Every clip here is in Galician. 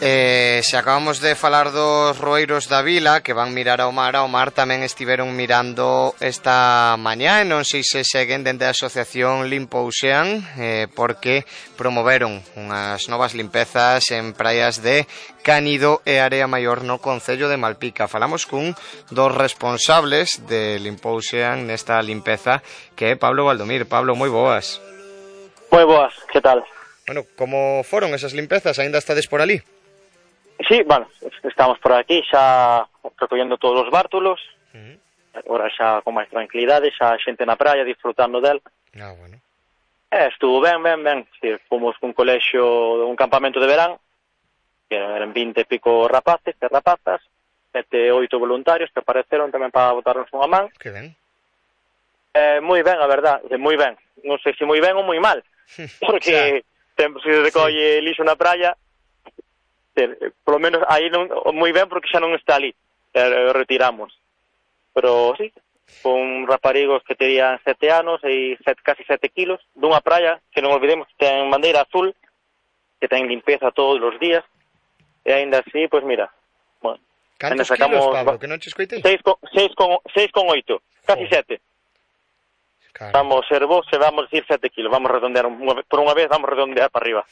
Se acabamos de falar dos roeiros da vila que van mirar ao mar tamén estiveron mirando esta mañá e non sei se seguen dende a asociación Limpo Ocean porque promoveron unhas novas limpezas en praias de Cánido e Area Maior no concello de Malpica. Falamos cun dos responsables de Limpo Ocean nesta limpeza que é Pablo Valdomir. Pablo, moi boas. Moi boas, que tal? Bueno, como foron esas limpezas? Ainda estades por ali? Sí, bueno, estamos por aquí xa recollendo todos os bártulos. Agora xa con máis tranquilidade, xa a xente na praia disfrutando del. Bueno. Estuvo ben. Sí, fomos cun colexio, un campamento de verán, que eran 20 e pico rapaces e rapazas, 7, 8 voluntarios que apareceron tamén para botarnos unha man. Que ben. Moi ben, a verdad, moi ben. Non sei se moi ben ou moi mal, porque se recolle lixo na praia, polo menos aí non moi ben porque xa non está ali, retiramos. Pero sí, con raparigos que terían 7 anos e casi 7 kilos, dunha praia que non olvidemos que ten bandeira azul, que ten limpeza todos os días, e aínda así, pois mira, bueno. Cantos kilos, Pablo, que non che escoitei? 6,8, casi 7. Claro. Vamos ser vos e vamos decir 7 kilos, vamos redondear, por unha vez vamos redondear para arriba.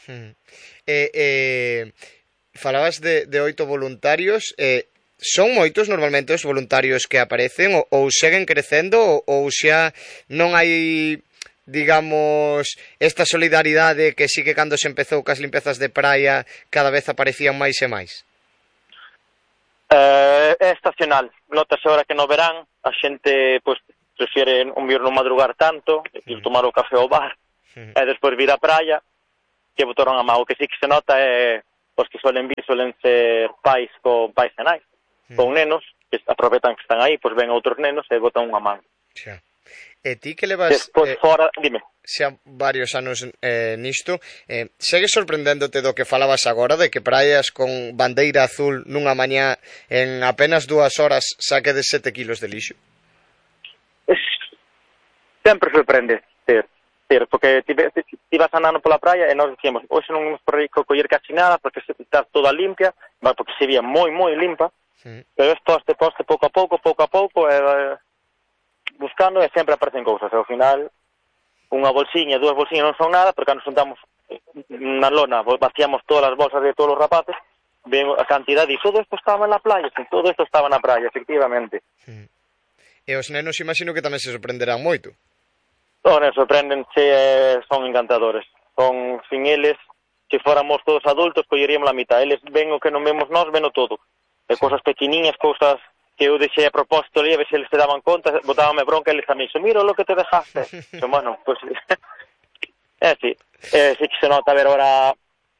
Falabas de 8 voluntarios, son moitos normalmente os voluntarios que aparecen ou seguen crecendo ou xa non hai, digamos, esta solidaridade que sí que cando se empezou cas limpezas de praia cada vez aparecían máis e máis? É estacional, notase ahora que no verán a xente pois prefiere non vir non madrugar tanto, ir tomar o café ao bar e despois vir á praia que botaron a mão. O que sí que se nota é os que suelen ser pais con pais e nais, con nenos que aproveitan que están aí, pois ven outros nenos e botan unha man. Xa. E ti que levas despois fora, dime, xa varios anos nisto, segue sorprendéndote do que falabas agora, de que praias con bandeira azul nunha mañá en apenas 2 horas saque de 7 kilos de lixo? Sempre sorprende porque ti vas andando pola praia e nós dicíamos, hoxe non imos por aí coller casi nada porque está toda limpia, porque se vía moi limpa, pero es poste, pouco a pouco, buscando e sempre aparecen cousas, e ao final unha bolsiña, 2 bolsiñas non son nada, porque cando juntamos na lona, vaciamos todas as bolsas de todos os rapaces, ven a cantidad e todo isto estaba na playa, todo isto estaba na praia, efectivamente. E os nenos imagino que tamén se sorprenderán moito. Sorpréndense, son encantadores. Sin eles, se fóramos todos adultos, colleríamos a mitad. Eles ven o que non vemos nós, ven o todo. De cousas pequeniñas, cousas que eu deixei a propósito ali, a ver se eles se daban conta, botábame bronca, eles tamén dixo, mira lo que te dejaste. Bueno, pues sí que se nota, a ver, ahora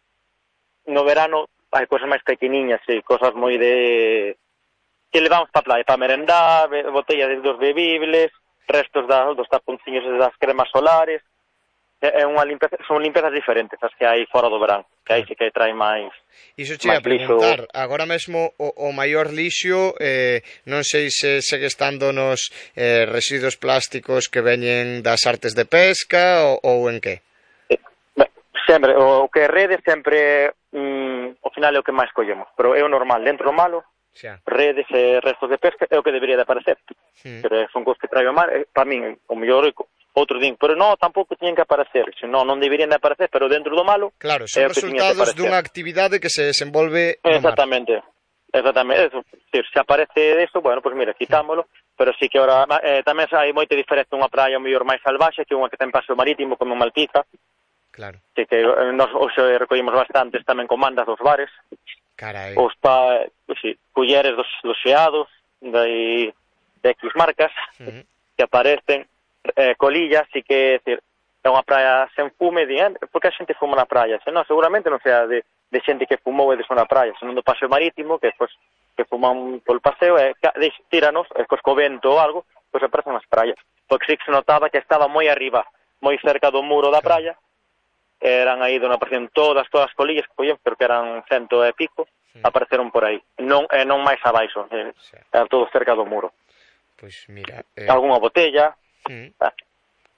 no verano hai cousas máis pequeniñas, sí, cousas moi de que levamos para a playa, para merendar, botellas dos bebibles, restos dos taponciños das cremas solares. Son limpezas diferentes as que hai fora do verán, que aí sí que trae máis. Iso che ia preguntar, agora mesmo o maior lixo, non sei se segue estando nos residuos plásticos que veñen das artes de pesca ou en que? Sempre, o que é rede sempre, ao final é o que máis collemos, pero é o normal, dentro do malo, redes e restos de pesca é o que debería de aparecer, pero son cosas que trae o mar, para min, o mellor outro din, pero non, tampouco tiñen que aparecer, senón non deberían de aparecer, pero dentro do malo claro, son resultados dunha actividade que se desenvolve no mar. Exactamente, eso, se aparece eso, bueno, pues mira, quitámoslo, pero sí que ahora tamén hai moita diferencia unha praia o mellor máis salvaxe que unha que ten paseo marítimo como Malpica. Claro. Que nos hoxe recollimos bastantes tamén comandas dos bares. Carai. Culleres dos xeados de X marcas que aparecen, colillas, así que é unha praia sen fume, porque a xente fuma na praia, senón seguramente non sea de xente que fumou e de na praia, senón do paseo marítimo que fuman polo paseo e tíranos, e co vento ou algo, pois aparecen nas praias, porque sí que se notaba que estaba moi arriba, moi cerca do muro da praia, eran aí donde aparecen todas as colillas que collían, pero que eran 100 e pico, apareceron por aí, non máis abaixo, era todo cerca do muro. Pois mira, algunha botella,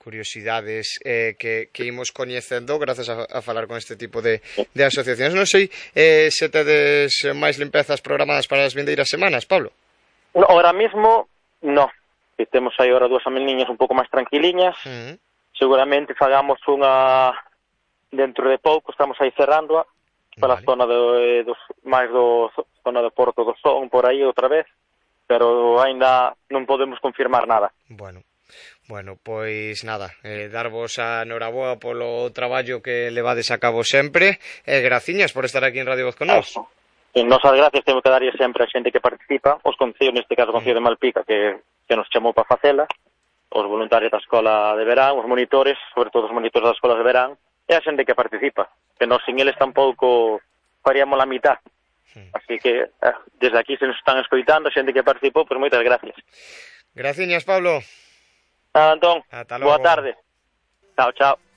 curiosidades que imos coñecendo gracias a falar con este tipo de asociacións. Non sei se tedes máis limpezas programadas para as vindeiras semanas, Pablo. No, ahora mismo, no. Que temos aí ahora 2 semaniñas un pouco máis tranquiliñas. Seguramente fagamos unha dentro de pouco, estamos aí cerrándoa para a zona zona de Porto do Son, por aí outra vez, pero aínda non podemos confirmar nada. Bueno, pois nada, darvos a noraboa polo traballo que levades a cabo sempre, e graciñas por estar aquí en Radio Voz con nós. E nosas gracias temos que darlle sempre a xente que participa, os concellos, neste caso o Concello de Malpica, que nos chamou para facela, os voluntarios da escola de verán, os monitores, sobre todo os monitores das escolas de verán, e a xente que participa, que nos sin eles tampouco faríamos a mitad. Así que, desde aquí se nos están escoitando, a xente que participou, pois moitas gracias. Graciñas, Pablo. Nada, Antón. Ata logo. Boa tarde. Chao, chao.